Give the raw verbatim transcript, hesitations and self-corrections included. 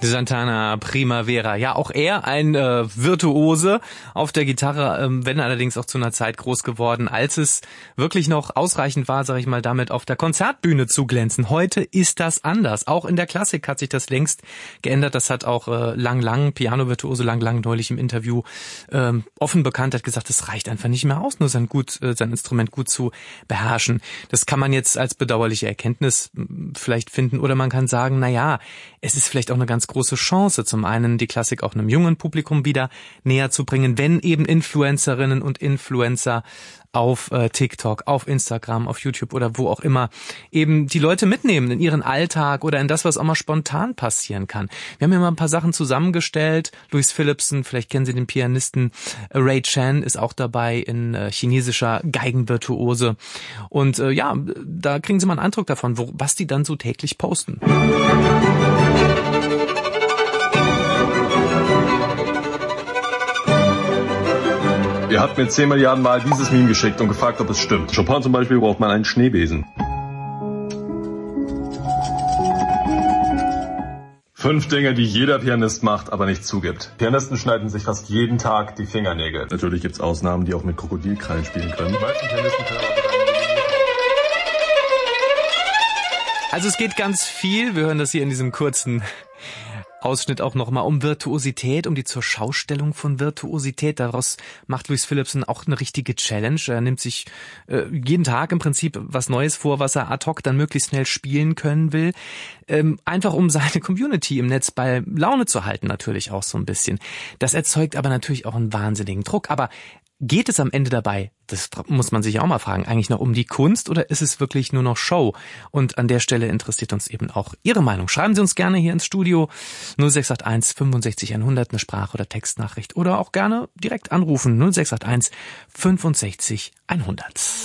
Santana Primavera. Ja, auch er ein äh, Virtuose auf der Gitarre, ähm, wenn allerdings auch zu einer Zeit groß geworden, als es wirklich noch ausreichend war, sag ich mal, damit auf der Konzertbühne zu glänzen. Heute ist das anders. Auch in der Klassik hat sich das längst geändert. Das hat auch äh, Lang Lang, Piano-Virtuose Lang Lang neulich im Interview ähm, offen bekannt, hat gesagt, es reicht einfach nicht mehr aus, nur sein, gut, äh, sein Instrument gut zu beherrschen. Das kann man jetzt als bedauerliche Erkenntnis vielleicht finden oder man kann sagen, na ja, es ist vielleicht auch eine ganz große Chance, zum einen die Klassik auch einem jungen Publikum wieder näher zu bringen, wenn eben Influencerinnen und Influencer auf äh, TikTok, auf Instagram, auf YouTube oder wo auch immer eben die Leute mitnehmen in ihren Alltag oder in das, was auch mal spontan passieren kann. Wir haben ja mal ein paar Sachen zusammengestellt. Louis Phillipson, vielleicht kennen Sie den Pianisten, äh, Ray Chan ist auch dabei in äh, chinesischer Geigenvirtuose. Und äh, ja, da kriegen Sie mal einen Eindruck davon, wo, was die dann so täglich posten. Er hat mir zehn Milliarden Mal dieses Meme geschickt und gefragt, ob es stimmt. Chopin zum Beispiel braucht man einen Schneebesen. Fünf Dinge, die jeder Pianist macht, aber nicht zugibt. Pianisten schneiden sich fast jeden Tag die Fingernägel. Natürlich gibt's Ausnahmen, die auch mit Krokodilkrallen spielen können. Die meisten Pianisten können aber Also es geht ganz viel, wir hören das hier in diesem kurzen Ausschnitt auch nochmal um Virtuosität, um die Zurschaustellung von Virtuosität. Daraus macht Louis Phillipson auch eine richtige Challenge. Er nimmt sich äh, jeden Tag im Prinzip was Neues vor, was er ad hoc dann möglichst schnell spielen können will. Ähm, einfach um seine Community im Netz bei Laune zu halten, natürlich auch so ein bisschen. Das erzeugt aber natürlich auch einen wahnsinnigen Druck. Aber geht es am Ende dabei, das muss man sich auch mal fragen, eigentlich noch um die Kunst oder ist es wirklich nur noch Show? Und an der Stelle interessiert uns eben auch Ihre Meinung. Schreiben Sie uns gerne hier ins Studio null sechs acht eins fünfundsechzig hundert, eine Sprach- oder Textnachricht oder auch gerne direkt anrufen null sechs acht eins fünfundsechzig hundert.